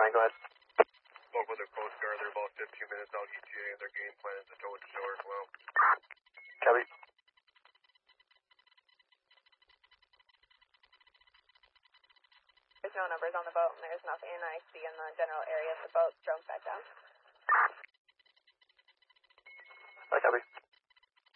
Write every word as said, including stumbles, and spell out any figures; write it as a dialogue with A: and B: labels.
A: nine, go ahead.
B: Spoke with the Coast Guard. They're about fifteen minutes out E T A, and their game plan is to tow it to shore as well.
A: Copy.
C: There's no numbers on the boat, and there's nothing I see in the general area of the boat. Drone's back down.
A: Hi, copy.